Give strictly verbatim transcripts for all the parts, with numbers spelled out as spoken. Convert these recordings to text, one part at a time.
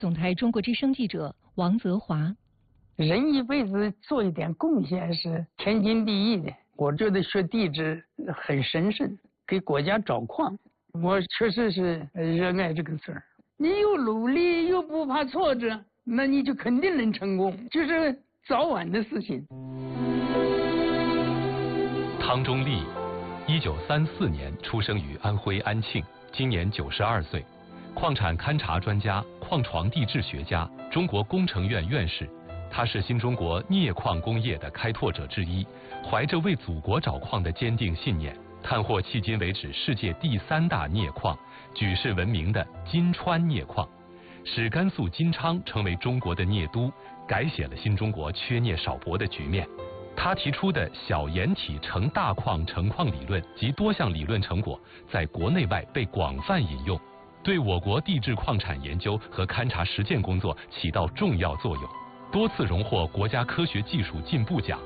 总台中国之声记者王泽华。 人一辈子做一点贡献是天经地义的。我觉得学地质很神圣，给国家找矿。我确实是热爱这个事儿。你又努力又不怕挫折，那你就肯定能成功，就是早晚的事情。 汤中立，一九三四年出生于安徽安庆，今年九十二岁，矿产勘察专家、矿床地质学家，中国工程院院士。他是新中国镍矿工业的开拓者之一，怀着为祖国找矿的坚定信念，探获迄今为止世界第三大镍矿，举世闻名的金川镍矿，使甘肃金昌成为中国的镍都，改写了新中国缺镍少博的局面。他提出的小岩体成大矿成矿理论及多项理论成果，在国内外被广泛引用，对我国地质矿产研究和勘察实践工作起到重要作用，多次荣获国家科学技术进步奖。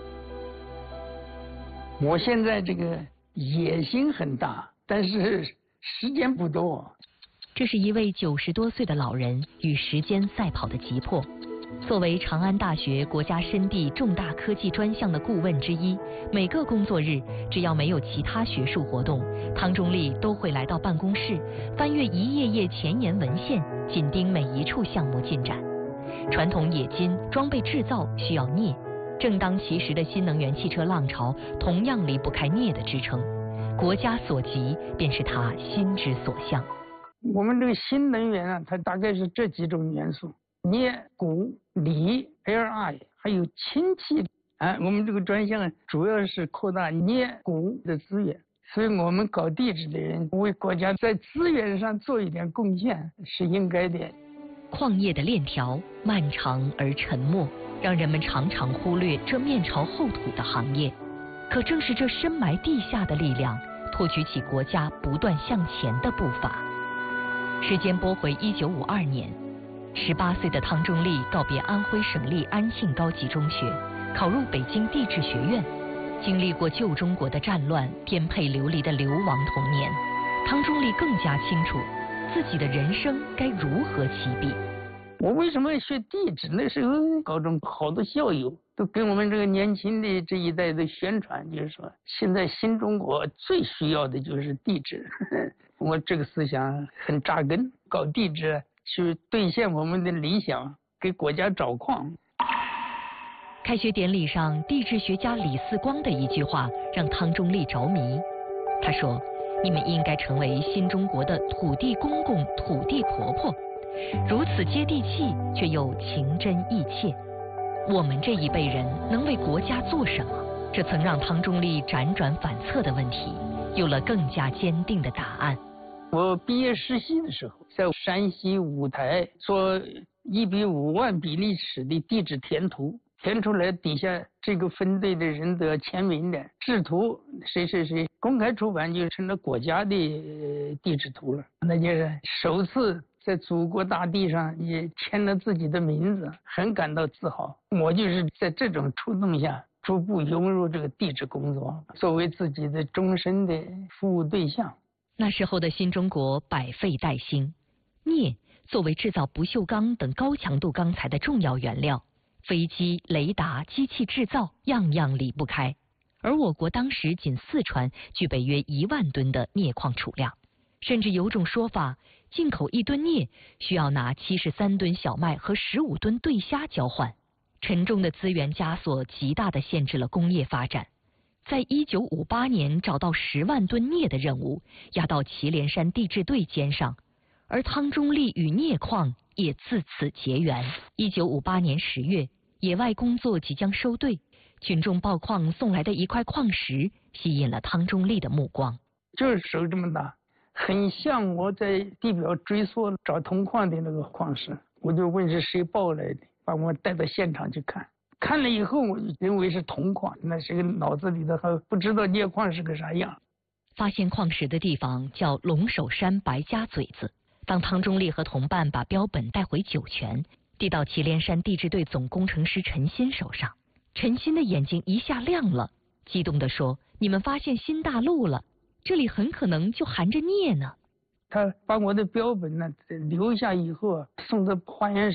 我现在这个野心很大，但是时间不多。 这是一位九十多岁的老人与时间赛跑的急迫。作为长安大学国家深地重大科技专项的顾问之一，每个工作日只要没有其他学术活动，汤中立都会来到办公室，翻阅一页页前沿文献，紧盯每一处项目进展。传统冶金装备制造需要镍，正当其时的新能源汽车浪潮同样离不开镍的支撑。国家所急，便是他心之所向。 我们这个新能源啊，它大概是这几种元素：镍、钴、锂、L I， 还有氢气。啊，我们这个专项主要是扩大镍、钴的资源，所以我们搞地质的人为国家在资源上做一点贡献是应该的。 矿业的链条漫长而沉默，让人们常常忽略这面朝后土的行业。可正是这深埋地下的力量，托举起国家不断向前的步伐。时间拨回一九五二年，十八岁的汤中立告别安徽省立安庆高级中学，考入北京地质学院。经历过旧中国的战乱、颠沛流离的流亡童年，汤中立更加清楚自己的人生该如何起笔。 我为什么要学地质？那时候高中好多校友都跟我们这个年轻的这一代的宣传，就是说现在新中国最需要的就是地质。我这个思想很扎根，搞地质去兑现我们的理想，给国家找矿。 开学典礼上，地质学家李四光的一句话让汤中立着迷。他说：“你们应该成为新中国的土地公公、土地婆婆，如此接地气，却又情真意切。我们这一辈人能为国家做什么？”这曾让汤中立辗转反侧的问题，有了更加坚定的答案。 我毕业实习的时候，在山西五台做一比五万比例尺的地质填图，填出来底下这个分队的人都要签名的，制图谁谁谁，公开出版就成了国家的地质图了。那就是首次在祖国大地上也签了自己的名字，很感到自豪。我就是在这种触动下，逐步融入这个地质工作，作为自己的终身的服务对象。 那时候的新中国百废待兴，镍作为制造不锈钢等高强度钢材的重要原料，飞机、雷达、机器制造样样离不开。而我国当时仅四川具备约一万吨的镍矿储量，甚至有种说法，进口一吨镍需要拿七十三吨小麦和十五吨对虾交换。沉重的资源枷锁极大地限制了工业发展。在一九五八年找到十万吨镍的任务压到祁连山地质队肩上，而汤中立与镍矿也自此结缘。一九五八年十月，野外工作即将收队，群众报矿送来的一块矿石吸引了汤中立的目光。 就是手这么大，很像我在地表追溯找铜矿的那个矿石。我就问是谁抱来的，把我带到现场去看。看了以后，我就认为是铜矿，那是个脑子里头还不知道镍矿是个啥样。 发现矿石的地方叫龙首山白家嘴子。当汤中立和同伴把标本带回酒泉，递到祁连山地质队总工程师陈新手上，陈新的眼睛一下亮了，激动地说：“你们发现新大陆了，这里很可能就含着镍呢。” 他把我的标本呢留下以后啊，送到化验室。